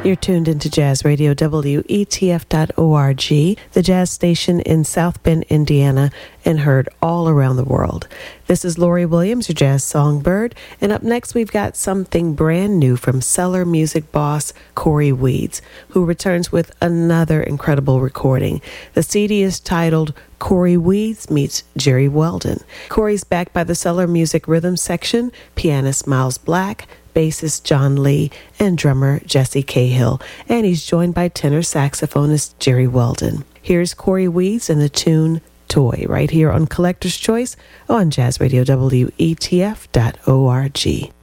You're tuned into Jazz Radio, WETF.org, the jazz station in South Bend, Indiana, and heard all around the world. This is Lori Williams, your jazz songbird, and up next we've got something brand new from Cellar music boss Corey Weeds, who returns with another incredible recording. The CD is titled Corey Weeds Meets Jerry Weldon. Corey's backed by the Cellar Music Rhythm Section, pianist Miles Black, bassist John Lee, and drummer Jesse Cahill, and he's joined by tenor saxophonist Jerry Weldon. Here's Corey Weeds and the tune Toy, right here on Collector's Choice on Jazz Radio, WETF.org.